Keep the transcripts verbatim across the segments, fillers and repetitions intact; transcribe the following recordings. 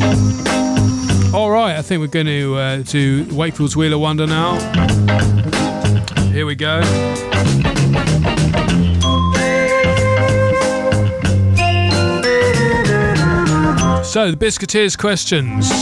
All right, I think we're going to uh, do Wakefield's Wheel of Wonder now. Here we go. So, the Biscuiteers questions.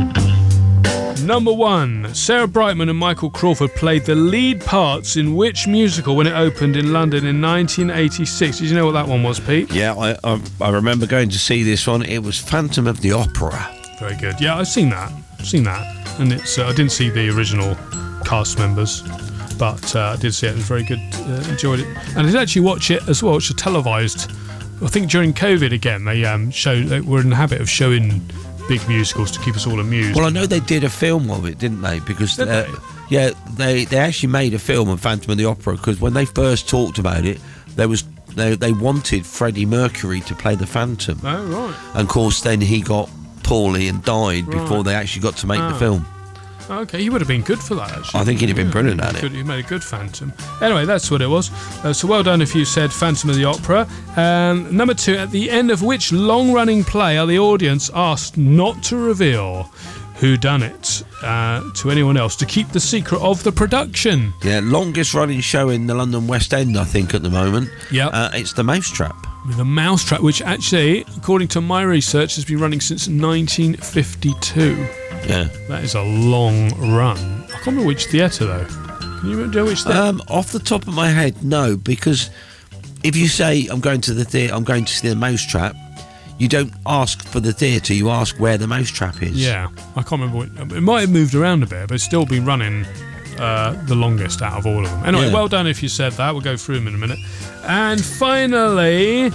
Number one, Sarah Brightman and Michael Crawford played the lead parts in which musical when it opened in London in nineteen eighty-six? Did you know what that one was, Pete? Yeah, I, I, I remember going to see this one. It was Phantom of the Opera. Very good. Yeah, I've seen that. I've seen that. And it's uh, I didn't see the original cast members, but uh, I did see it. It was very good. Uh, enjoyed it. And I did actually watch it as well. It's a televised. I think during COVID again, they um, showed they were in the habit of showing big musicals to keep us all amused. Well, I know they did a film of it, didn't they? Because did uh, they? yeah, they they actually made a film of Phantom of the Opera because when they first talked about it, there was they they wanted Freddie Mercury to play the Phantom. Oh right. And of course, then he got poorly and died Right. before they actually got to make Oh. the film. Okay, he would have been good for that, actually. I think he'd have been brilliant at it. Good, he made a good Phantom. Anyway, that's what it was. Uh, so well done if you said Phantom of the Opera. Um, number two, at the end of which long-running play are the audience asked not to reveal who done it uh, to anyone else to keep the secret of the production? Yeah, longest running show in the London West End, I think, at the moment. Yeah. Uh, it's The Mousetrap. The Mousetrap, which actually, according to my research, has been running since nineteen fifty-two. Yeah. That is a long run. I can't remember which theatre, though. Can you remember which theatre? Um, off the top of my head, no, because if you say I'm going to the theatre, I'm going to see The Mousetrap, you don't ask for the theatre, you ask where The Mousetrap is. Yeah, I can't remember. What, it might have moved around a bit, but it's still been running uh, the longest out of all of them. Anyway, Yeah. well done if you said that. We'll go through them in a minute. And finally,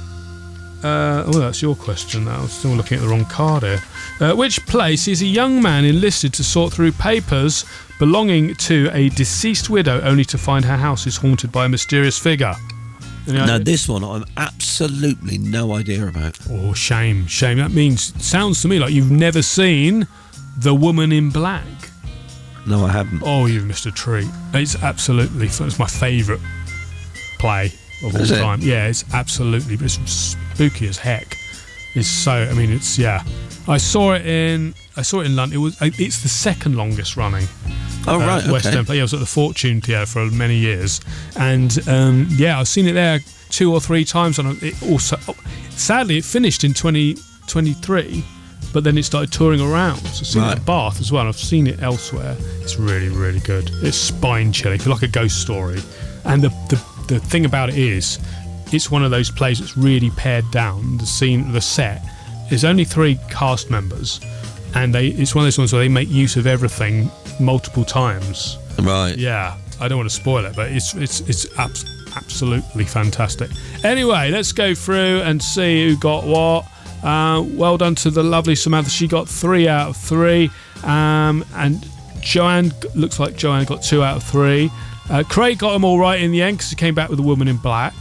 uh, oh, that's your question now. I'm still looking at the wrong card here. Uh, which place is a young man enlisted to sort through papers belonging to a deceased widow, only to find her house is haunted by a mysterious figure? Any Now, idea? this one I've absolutely no idea about. Oh, shame, shame. That means, sounds to me like you've never seen The Woman in Black. No, I haven't. Oh, you've missed a treat. It's absolutely, it's my favourite play of all Is it? time. Yeah, it's absolutely, it's spooky as heck. It's so, I mean, it's, yeah. I saw it in, I saw it in London. It was, it's the second longest running. Oh, right, West okay. End play. Yeah, I was at the Fortune Theatre for many years. And, um, yeah, I've seen it there two or three times. And it also, sadly, it finished in twenty twenty-three. But then it started touring around. So I've seen it Right. at Bath as well. I've seen it elsewhere. It's really, really good. It's spine chilling. It's like a ghost story. And the, the the thing about it is, it's one of those plays that's really pared down. The scene, the set, there's only three cast members, and they it's one of those ones where they make use of everything multiple times. Right. Yeah, I don't want to spoil it, but it's it's it's abs- absolutely fantastic. Anyway, let's go through and see who got what. Uh, well done to the lovely Samantha. She got three out of three. Um, and Joanne, looks like Joanne got two out of three. Uh, Craig got them all right in the end because he came back with The Woman in Black.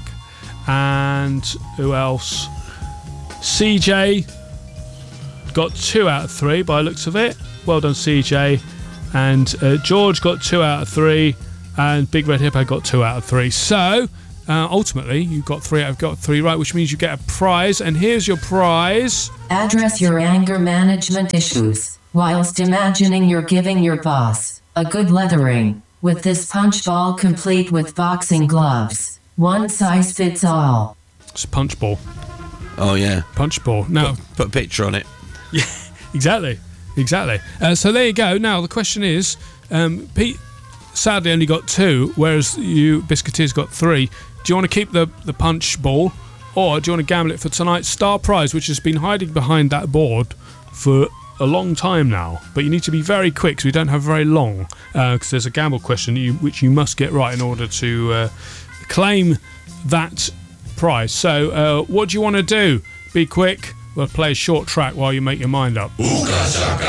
And who else? C J got two out of three by the looks of it. Well done, C J. And uh, George got two out of three. And Big Red Hippo got two out of three. So, Uh, ultimately, you got three out of got three right, which means you get a prize. And here's your prize. Address your anger management issues whilst imagining you're giving your boss a good leathering with this punch ball complete with boxing gloves. One size fits all. It's a punch ball. Oh, yeah. Punch ball. Now, Put, put a picture on it. Yeah, exactly. Exactly. Uh, so there you go. Now, the question is, um, Pete sadly only got two, whereas you, Biscuiteers, got three. Do you want to keep the, the punch ball, or do you want to gamble it for tonight's star prize, which has been hiding behind that board for a long time now? But you need to be very quick, because we don't have very long, because uh, there's a gamble question you, which you must get right in order to uh, claim that prize. So uh, what do you want to do? Be quick. We'll play a short track while you make your mind up. Ooga chaka,